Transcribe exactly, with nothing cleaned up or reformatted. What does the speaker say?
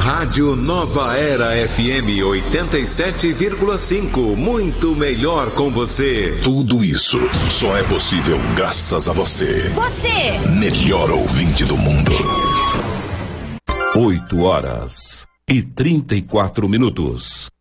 Rádio Nova Era F M oitenta e sete vírgula cinco. Muito melhor com você. Tudo isso só é possível graças a você. Você! Melhor ouvinte do mundo. oito horas e trinta e quatro minutos.